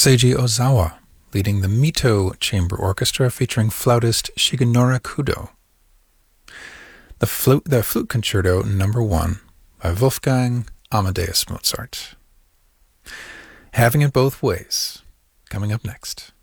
Seiji Ozawa, leading the Mito Chamber Orchestra featuring flautist Shigenori Kudo. The Flute Concerto No. 1 by Wolfgang Amadeus Mozart. Having it both ways, coming up next.